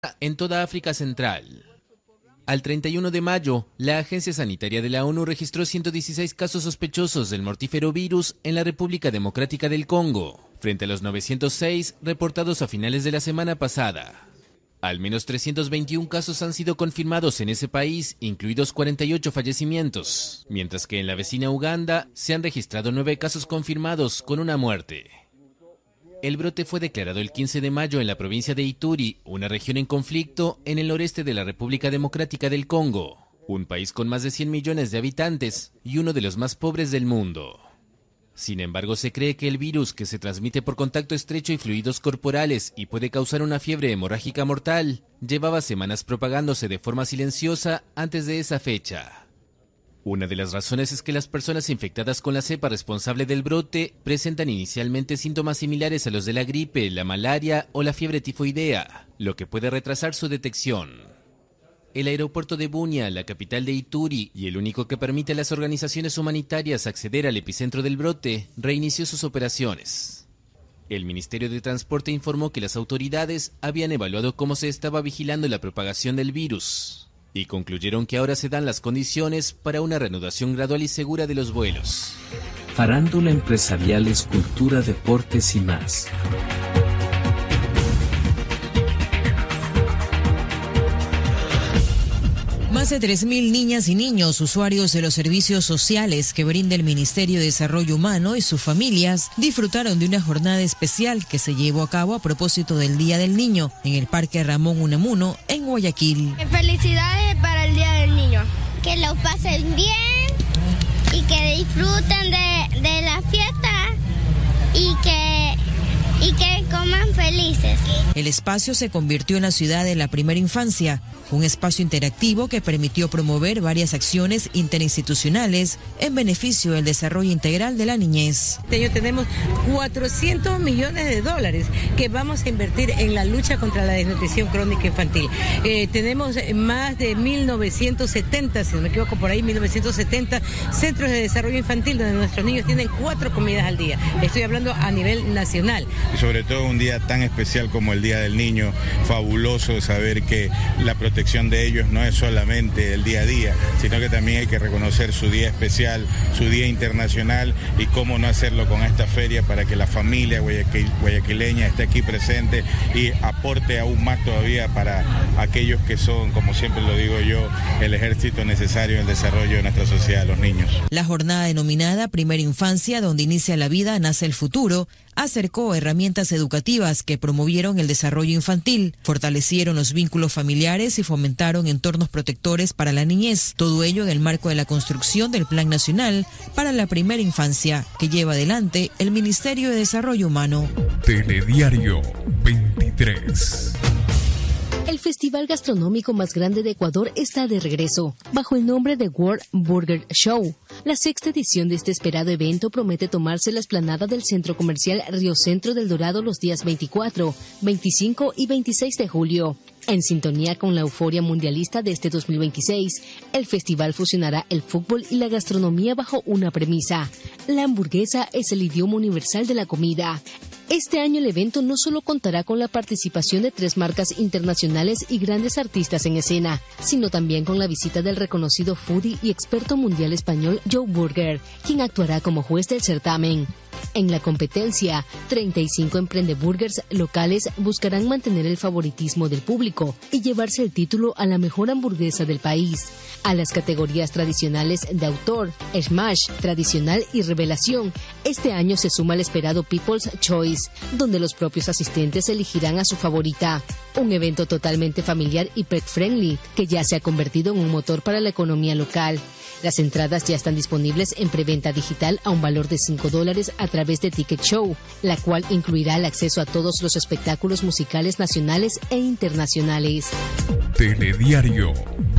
en toda África Central. Al 31 de mayo, la Agencia Sanitaria de la ONU registró 116 casos sospechosos del mortífero virus en la República Democrática del Congo, frente a los 906 reportados a finales de la semana pasada. Al menos 321 casos han sido confirmados en ese país, incluidos 48 fallecimientos, mientras que en la vecina Uganda se han registrado 9 casos confirmados con una muerte. El brote fue declarado el 15 de mayo en la provincia de Ituri, una región en conflicto en el noreste de la República Democrática del Congo, un país con más de 100 millones de habitantes y uno de los más pobres del mundo. Sin embargo, se cree que el virus, que se transmite por contacto estrecho y fluidos corporales y puede causar una fiebre hemorrágica mortal, llevaba semanas propagándose de forma silenciosa antes de esa fecha. Una de las razones es que las personas infectadas con la cepa responsable del brote presentan inicialmente síntomas similares a los de la gripe, la malaria o la fiebre tifoidea, lo que puede retrasar su detección. El aeropuerto de Bunia, la capital de Ituri y el único que permite a las organizaciones humanitarias acceder al epicentro del brote, reinició sus operaciones. El Ministerio de Transporte informó que las autoridades habían evaluado cómo se estaba vigilando la propagación del virus y concluyeron que ahora se dan las condiciones para una reanudación gradual y segura de los vuelos. Farándula, empresariales, cultura, deportes y más. Más de 3.000 niñas y niños usuarios de los servicios sociales que brinda el Ministerio de Desarrollo Humano y sus familias disfrutaron de una jornada especial que se llevó a cabo a propósito del Día del Niño en el Parque Ramón Unamuno en Guayaquil. Felicidades para el Día del Niño. Que lo pasen bien y que disfruten de la fiesta y que coman felices. El espacio se convirtió en la ciudad de la primera infancia, un espacio interactivo que permitió promover varias acciones interinstitucionales en beneficio del desarrollo integral de la niñez. Este año tenemos 400 millones de dólares que vamos a invertir en la lucha contra la desnutrición crónica infantil. Tenemos más de 1970, si no me equivoco por ahí, 1970 centros de desarrollo infantil donde nuestros niños tienen 4 comidas al día. Estoy hablando a nivel nacional. Y sobre todo un día tan especial como el Día del Niño, fabuloso saber que la protección de ellos no es solamente el día a día, sino que también hay que reconocer su día especial, su día internacional y cómo no hacerlo con esta feria para que la familia guayaquileña esté aquí presente y aporte aún más todavía para aquellos que son, como siempre lo digo yo, el ejército necesario en el desarrollo de nuestra sociedad, los niños. La jornada denominada Primera Infancia, donde inicia la vida, nace el futuro, acercó herramientas educativas que promovieron el desarrollo infantil, fortalecieron los vínculos familiares y fomentaron entornos protectores para la niñez. Todo ello en el marco de la construcción del Plan Nacional para la Primera Infancia, que lleva adelante el Ministerio de Desarrollo Humano. Telediario 23. El festival gastronómico más grande de Ecuador está de regreso, bajo el nombre de World Burger Show. La 6ª edición de este esperado evento promete tomarse la explanada del Centro Comercial Río Centro del Dorado los días 24, 25 y 26 de julio. En sintonía con la euforia mundialista de este 2026, el festival fusionará el fútbol y la gastronomía bajo una premisa: la hamburguesa es el idioma universal de la comida. Este año el evento no solo contará con la participación de 3 marcas internacionales y grandes artistas en escena, sino también con la visita del reconocido foodie y experto mundial español Joe Burger, quien actuará como juez del certamen. En la competencia, 35 emprendeburgers locales buscarán mantener el favoritismo del público y llevarse el título a la mejor hamburguesa del país. A las categorías tradicionales de autor, smash, tradicional y revelación, este año se suma el esperado People's Choice, donde los propios asistentes elegirán a su favorita. Un evento totalmente familiar y pet-friendly, que ya se ha convertido en un motor para la economía local. Las entradas ya están disponibles en preventa digital a un valor de $5 a través de Ticket Show, la cual incluirá el acceso a todos los espectáculos musicales nacionales e internacionales. Telediario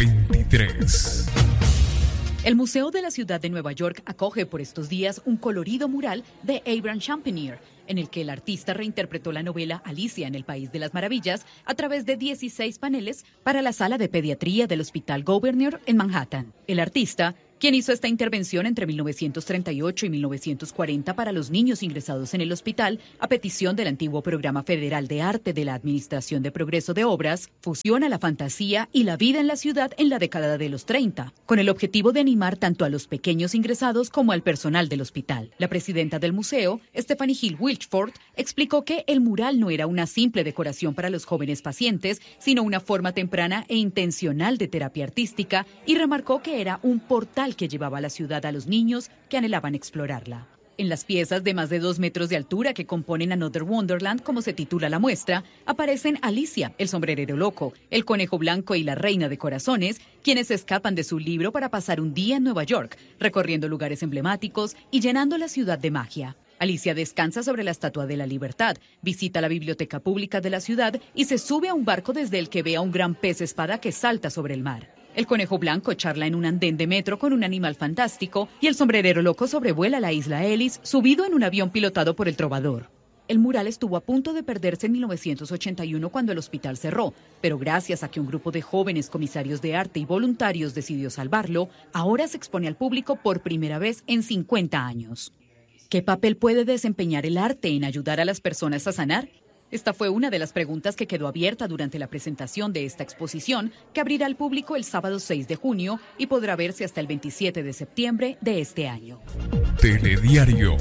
23. El Museo de la Ciudad de Nueva York acoge por estos días un colorido mural de Abraham Champenier, en el que el artista reinterpretó la novela Alicia en el País de las Maravillas a través de 16 paneles para la sala de pediatría del Hospital Gouverneur en Manhattan. El artista, quien hizo esta intervención entre 1938 y 1940 para los niños ingresados en el hospital a petición del antiguo Programa Federal de Arte de la Administración de Progreso de Obras, fusiona la fantasía y la vida en la ciudad en la década de los 30, con el objetivo de animar tanto a los pequeños ingresados como al personal del hospital. La presidenta del museo, Stephanie Hill Wilchford, explicó que el mural no era una simple decoración para los jóvenes pacientes, sino una forma temprana e intencional de terapia artística, y remarcó que era un portal que llevaba a la ciudad a los niños que anhelaban explorarla. En las piezas de más de 2 metros de altura que componen Another Wonderland, como se titula la muestra, aparecen Alicia, el sombrerero loco, el conejo blanco y la reina de corazones, quienes escapan de su libro para pasar un día en Nueva York, recorriendo lugares emblemáticos y llenando la ciudad de magia. Alicia descansa sobre la Estatua de la Libertad, visita la biblioteca pública de la ciudad y se sube a un barco desde el que ve a un gran pez espada que salta sobre el mar. El conejo blanco charla en un andén de metro con un animal fantástico y el sombrerero loco sobrevuela la isla Ellis, subido en un avión pilotado por el trovador. El mural estuvo a punto de perderse en 1981 cuando el hospital cerró, pero gracias a que un grupo de jóvenes comisarios de arte y voluntarios decidió salvarlo, ahora se expone al público por primera vez en 50 años. ¿Qué papel puede desempeñar el arte en ayudar a las personas a sanar? Esta fue una de las preguntas que quedó abierta durante la presentación de esta exposición, que abrirá al público el sábado 6 de junio y podrá verse hasta el 27 de septiembre de este año. Telediario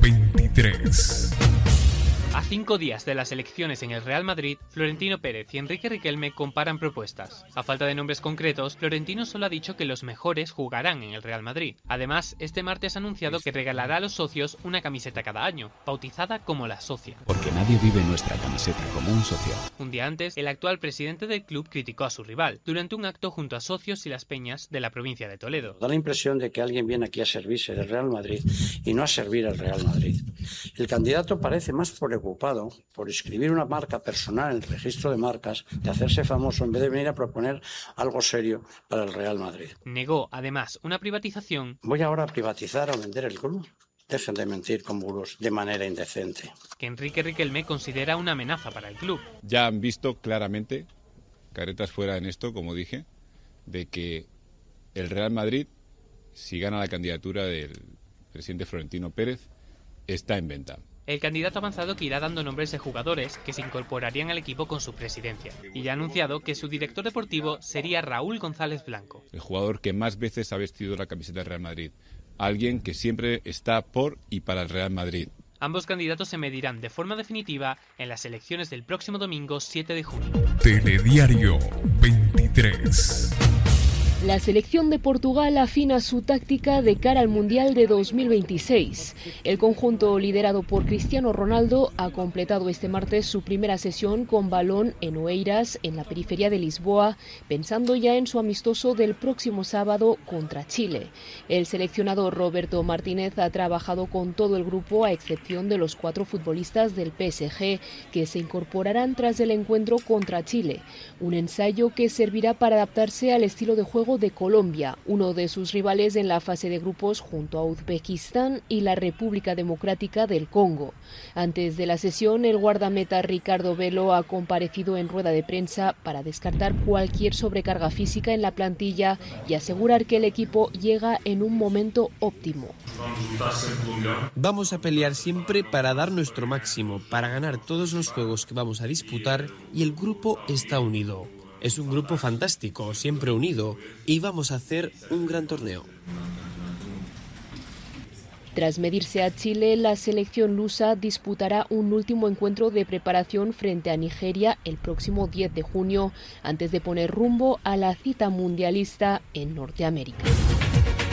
23. A 5 días de las elecciones en el Real Madrid, Florentino Pérez y Enrique Riquelme comparan propuestas. A falta de nombres concretos, Florentino solo ha dicho que los mejores jugarán en el Real Madrid. Además, este martes ha anunciado que regalará a los socios una camiseta cada año, bautizada como la Socia. Porque nadie vive nuestra camiseta como un socio. Un día antes, el actual presidente del club criticó a su rival, durante un acto junto a socios y las peñas de la provincia de Toledo. Da la impresión de que alguien viene aquí a servirse del Real Madrid y no a servir al Real Madrid. El candidato parece más preocupado por escribir una marca personal en el registro de marcas, de hacerse famoso, en vez de venir a proponer algo serio para el Real Madrid. Negó, además, una privatización. ¿Voy ahora a privatizar o vender el club? Dejen de mentir con bulos de manera indecente. Que Enrique Riquelme considera una amenaza para el club. Ya han visto claramente, caretas fuera en esto, como dije, de que el Real Madrid, si gana la candidatura del presidente Florentino Pérez, está en venta. El candidato ha avanzado que irá dando nombres de jugadores que se incorporarían al equipo con su presidencia, y ya ha anunciado que su director deportivo sería Raúl González Blanco. El jugador que más veces ha vestido la camiseta del Real Madrid. Alguien que siempre está por y para el Real Madrid. Ambos candidatos se medirán de forma definitiva en las elecciones del próximo domingo 7 de junio. Telediario 23. La selección de Portugal afina su táctica de cara al Mundial de 2026. El conjunto liderado por Cristiano Ronaldo ha completado este martes su primera sesión con balón en Oeiras, en la periferia de Lisboa, pensando ya en su amistoso del próximo sábado contra Chile. El seleccionador Roberto Martínez ha trabajado con todo el grupo, a excepción de los 4 futbolistas del PSG, que se incorporarán tras el encuentro contra Chile. Un ensayo que servirá para adaptarse al estilo de juego de Colombia, uno de sus rivales en la fase de grupos junto a Uzbekistán y la República Democrática del Congo. Antes de la sesión, el guardameta Ricardo Velo ha comparecido en rueda de prensa para descartar cualquier sobrecarga física en la plantilla y asegurar que el equipo llega en un momento óptimo. Vamos a pelear siempre para dar nuestro máximo, para ganar todos los juegos que vamos a disputar, y el grupo está unido. Es un grupo fantástico, siempre unido, y vamos a hacer un gran torneo. Tras medirse a Chile, la selección lusa disputará un último encuentro de preparación frente a Nigeria el próximo 10 de junio, antes de poner rumbo a la cita mundialista en Norteamérica.